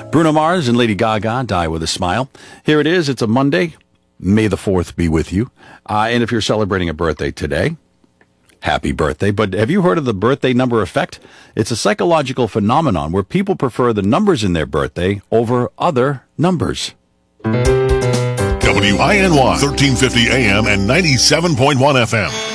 Bruno Mars and Lady Gaga, Die With a Smile. Here it is. It's a Monday. May the 4th be with you. And if you're celebrating a birthday today, happy birthday. But have you heard of the birthday number effect? It's a psychological phenomenon where people prefer the numbers in their birthday over other numbers. WINY 1350 AM and 97.1 FM.